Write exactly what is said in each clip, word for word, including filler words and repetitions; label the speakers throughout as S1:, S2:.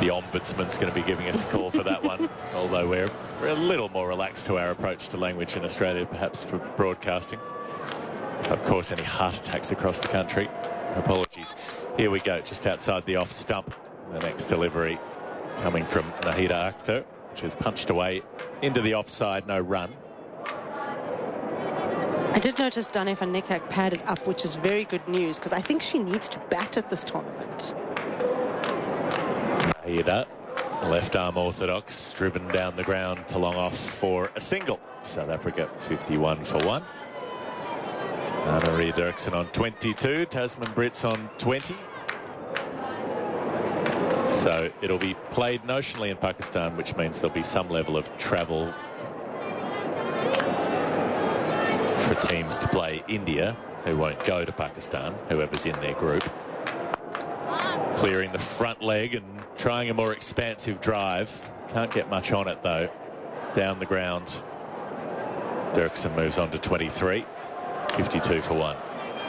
S1: The Ombudsman's going to be giving us a call for that one, although we're, we're a little more relaxed to our approach to language in Australia, perhaps for broadcasting. Of course, any heart attacks across the country. Apologies. Here we go, just outside the off stump. The next delivery coming from Nahida Akhtar, which is punched away into the offside, no run.
S2: I did notice Dane van Niekerk padded up, which is very good news, because I think she needs to bat at this tournament.
S1: Nahida, left arm orthodox, driven down the ground to long off for a single. South Africa fifty-one for one. Anna-Marie Dirksen on twenty-two, Tasman Brits on twenty. So it'll be played notionally in Pakistan, which means there'll be some level of travel for teams to play India, who won't go to Pakistan, whoever's in their group. Clearing the front leg and trying a more expansive drive. Can't get much on it, though. Down the ground. Dirksen moves on to twenty-three. fifty-two for one.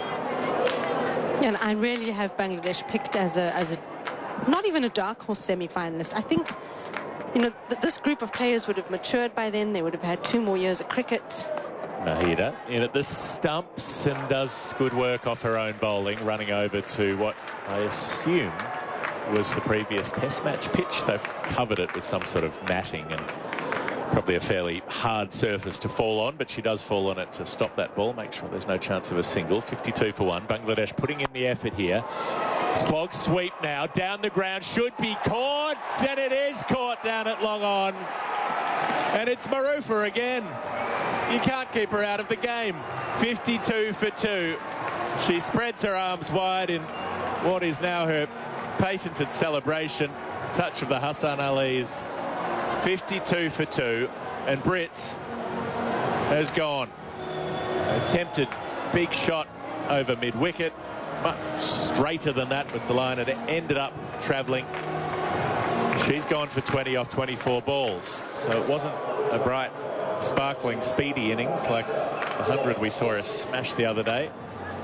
S2: And I really have Bangladesh picked as a, as a not even a dark horse semi-finalist. I think, you know, th this group of players would have matured by then. They would have had two more years of cricket.
S1: Nahida in at the stumps and does good work off her own bowling, running over to what I assume was the previous test match pitch. They've covered it with some sort of matting and probably a fairly hard surface to fall on, but she does fall on it to stop that ball, make sure there's no chance of a single. fifty-two for one. Bangladesh putting in the effort here. Slog sweep now, down the ground, should be caught, and it is caught down at long on. And it's Marufa again. You can't keep her out of the game. fifty-two for two. She spreads her arms wide in what is now her patented celebration. Touch of the Hassan Ali's. fifty-two for two. And Brits has gone. Attempted big shot over mid-wicket. Much straighter than that was the line. It ended up travelling. She's gone for twenty off twenty-four balls. So it wasn't a bright, sparkling, speedy innings like the hundred we saw her smash the other day.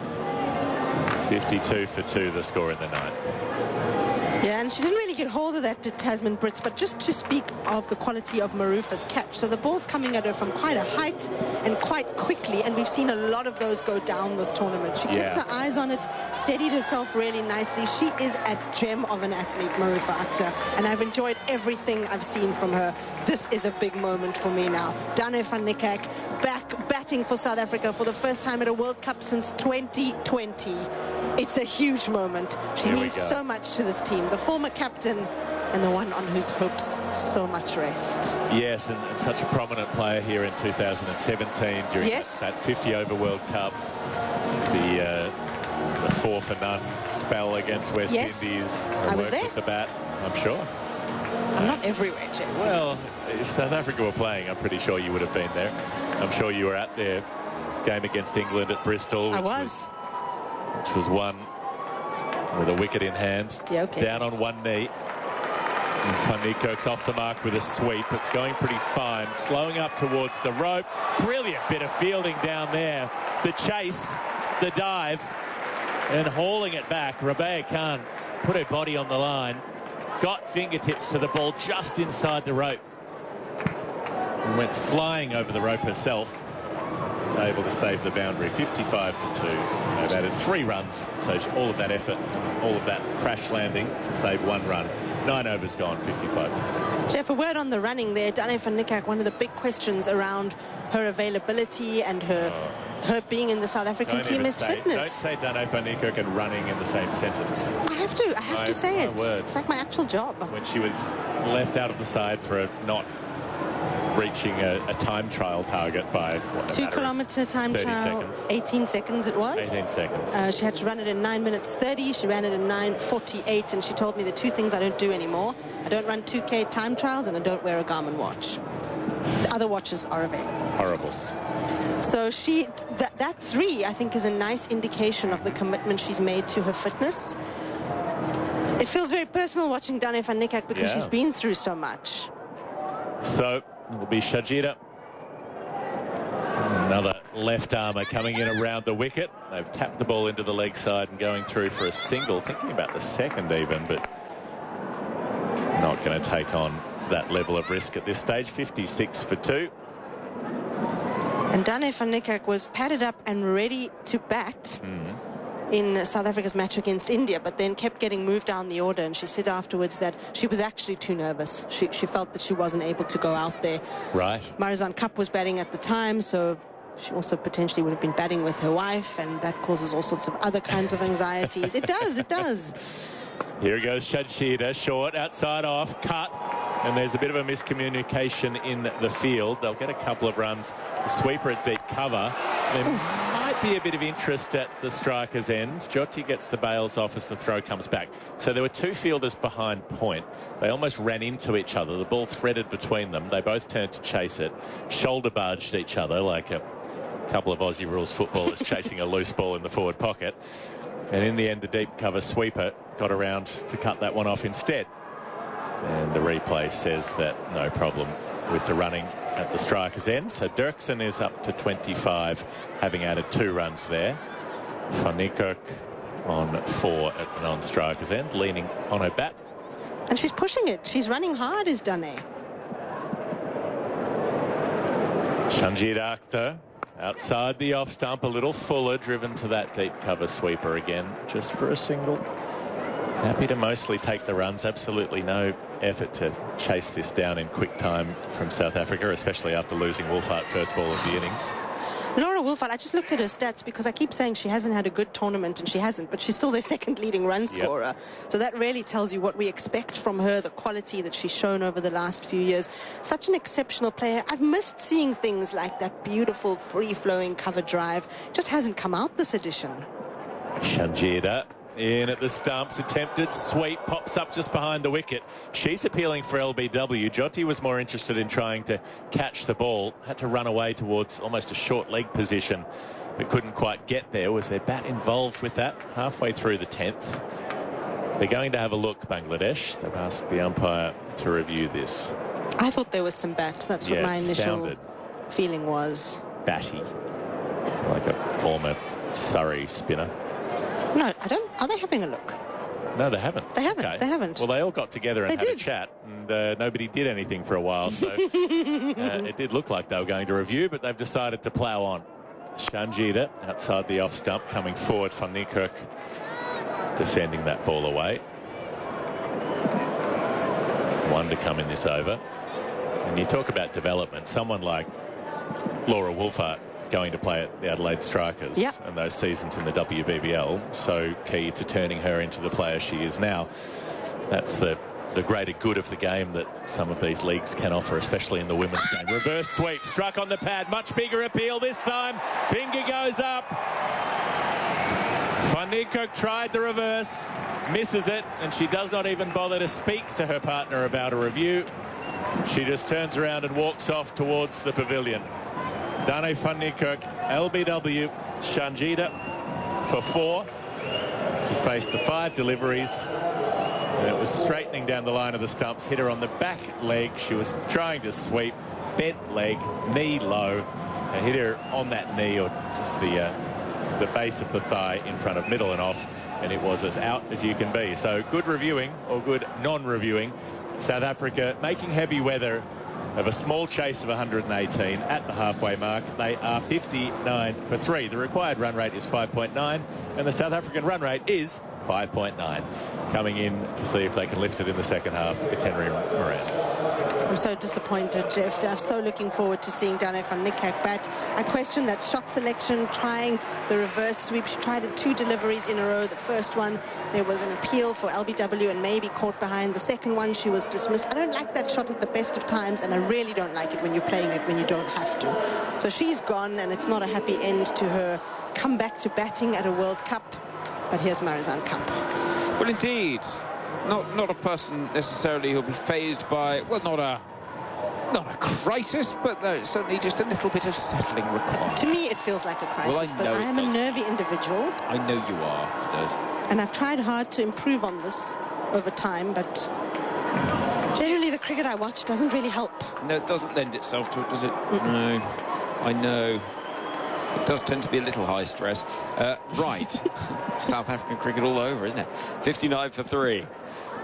S1: fifty-two for two, the score in the ninth.
S2: Yeah, and she didn't really get hold of that to Tasman Brits, but just to speak of the quality of Marufa's catch. So the ball's coming at her from quite a height and quite quickly, and we've seen a lot of those go down this tournament. She kept
S1: Yeah.
S2: her eyes on it, steadied herself really nicely. She is a gem of an athlete, Marufa Akhtar, and I've enjoyed everything I've seen from her. This is a big moment for me now. Dane van Niekerk back batting for South Africa for the first time at a World Cup since twenty twenty. It's a huge moment. She
S1: Here we
S2: means
S1: go.
S2: so much to this team. The former captain and the one on whose hopes so much rest.
S1: Yes, and, and such a prominent player here in two thousand seventeen during
S2: Yes.
S1: that, that fifty over World Cup. The, uh, the four for none spell against West
S2: Yes.
S1: Indies.
S2: I was
S1: worked
S2: there.
S1: with the bat, I'm sure.
S2: I'm not everywhere, Jeff.
S1: Well, if South Africa were playing, I'm pretty sure you would have been there. I'm sure you were at their game against England at Bristol. Which
S2: I was.
S1: Which was won with a wicket in hand.
S2: Yeah, okay,
S1: Down
S2: thanks.
S1: on one knee. And Van Niekerk's off the mark with a sweep. It's going pretty fine. Slowing up towards the rope. Brilliant bit of fielding down there. The chase, the dive, and hauling it back. Rabea Khan put her body on the line. Got fingertips to the ball just inside the rope. And went flying over the rope herself. Was able to save the boundary. fifty-five for two. They've added three runs, so all of that effort and all of that crash landing to save one run. Nine overs gone, fifty-five for two.
S2: Jeff, a word on the running there. Dane van Niekerk, one of the big questions around her availability and her
S1: Oh.
S2: her being in the South African
S1: Don't
S2: team
S1: even
S2: is
S1: say,
S2: fitness.
S1: don't say Dane van Niekerk and running in the same sentence.
S2: I have to. I have
S1: My-
S2: to say
S1: my
S2: it.
S1: word.
S2: It's like my actual job.
S1: When she was left out of the side for a not reaching a, a time trial target by what, a
S2: Two
S1: matter of
S2: kilometre time
S1: thirty
S2: trial,
S1: seconds.
S2: eighteen seconds it was.
S1: eighteen seconds.
S2: Uh, she had to run it in nine minutes thirty. She ran it in nine forty-eight, and she told me the two things I don't do anymore. I don't run two K time trials, and I don't wear a Garmin watch. The other watches are available.
S1: Horrible.
S2: So she, that, that three, I think, is a nice indication of the commitment she's made to her fitness. It feels very personal watching Dane van Niekerk because
S1: Yeah.
S2: she's been through so much.
S1: So it will be Shajira. Another left armour coming in around the wicket. They've tapped the ball into the leg side and going through for a single. Thinking about the second even, but not going to take on that level of risk at this stage. fifty-six for two.
S2: And Dane van Niekerk was padded up and ready to bat
S1: Mm.
S2: in South Africa's match against India, but then kept getting moved down the order. And she said afterwards that she was actually too nervous. She, she felt that she wasn't able to go out there.
S1: Right.
S2: Marizanne Kapp was batting at the time, so she also potentially would have been batting with her wife, and that causes all sorts of other kinds of anxieties. It does, it does.
S1: Here goes Shanjita, short, outside off, cut. And there's a bit of a miscommunication in the field. They'll get a couple of runs. The sweeper at deep cover. There Oof. might be a bit of interest at the striker's end. Jyoti gets the bails off as the throw comes back. So there were two fielders behind point. They almost ran into each other. The ball threaded between them. They both turned to chase it. Shoulder barged each other like a couple of Aussie rules footballers chasing a loose ball in the forward pocket. And in the end, the deep cover sweeper got around to cut that one off instead. And the replay says that no problem with the running at the striker's end. So Dirksen is up to twenty-five, having added two runs there. Van Niekerk on four at the non-striker's end, leaning on her bat.
S2: And she's pushing it. She's running hard, is Dane.
S1: Shanjita Akhtar outside the off stump, a little fuller, driven to that deep cover sweeper again, just for a single. Happy to mostly take the runs. Absolutely no effort to chase this down in quick time from South Africa, especially after losing Wolfhard first ball of the innings.
S2: Laura Wolfhard, I just looked at her stats because I keep saying she hasn't had a good tournament, and she hasn't, but she's still their second leading run scorer. Yep. So that really tells you what we expect from her, the quality that she's shown over the last few years. Such an exceptional player. I've missed seeing things like that beautiful free-flowing cover drive. Just hasn't come out this edition.
S1: Shanjita in at the stumps, attempted sweep, pops up just behind the wicket. She's appealing for L B W. Jyoti was more interested in trying to catch the ball, had to run away towards almost a short leg position, but couldn't quite get there. Was their bat involved with that halfway through the tenth? They're going to have a look, Bangladesh. They've asked the umpire to review this.
S2: I thought there was some bat. That's
S1: yeah,
S2: what my initial feeling was.
S1: Batty, like a former Surrey spinner.
S2: No, I don't. Are they having a look?
S1: No, they haven't.
S2: They haven't.
S1: Okay.
S2: They haven't.
S1: Well, they all got together and
S2: they
S1: had
S2: did.
S1: a chat, and uh, nobody did anything for a while. So uh, it did look like they were going to review, but they've decided to plough on. Shanjita outside the off stump, coming forward. Van Niekerk defending that ball away. One to come in this over. And you talk about development. Someone like Laura Wolfhard going to play at the Adelaide Strikers,
S2: yep.
S1: and those seasons in the W B B L, so key to turning her into the player she is now. That's the the greater good of the game that some of these leagues can offer, especially in the women's game. Reverse sweep, struck on the pad, much bigger appeal this time. Finger goes up. Van Niekerk tried the reverse, misses it, and she does not even bother to speak to her partner about a review. She just turns around and walks off towards the pavilion. Dane van Niekerk, L B W, Shanjita for four. She's faced the five deliveries. And it was straightening down the line of the stumps, hit her on the back leg. She was trying to sweep, bent leg, knee low, and hit her on that knee, or just the uh, the base of the thigh in front of middle and off, and it was as out as you can be. So good reviewing, or good non-reviewing. South Africa making heavy weather of a small chase of one hundred eighteen at the halfway mark. They are fifty-nine for three. The required run rate is five point nine, and the South African run rate is five point nine. Coming in to see if they can lift it in the second half, it's Henry Moran.
S2: I'm so disappointed, Jeff. I'm so looking forward to seeing Dane van Niekerk bat. I question that shot selection, trying the reverse sweep. She tried it two deliveries in a row. The first one, there was an appeal for L B W and maybe caught behind. The second one, she was dismissed. I don't like that shot at the best of times, and I really don't like it when you're playing it when you don't have to. So she's gone, and it's not a happy end to her comeback to batting at a World Cup. But here's Marizanne Kapp.
S3: Well, indeed. Not not a person necessarily who'll be fazed by, well, not a not a crisis, but no, certainly just a little bit of settling required.
S2: To me, it feels like a crisis,
S3: well, I
S2: but I am
S3: does.
S2: a nervy individual.
S3: I know you are, it does.
S2: And I've tried hard to improve on this over time, but generally the cricket I watch doesn't really help.
S3: No, it doesn't lend itself to it, does it? Mm-mm. No, I know. It does tend to be a little high stress. Uh, right. South African cricket all over, isn't it? fifty-nine for three.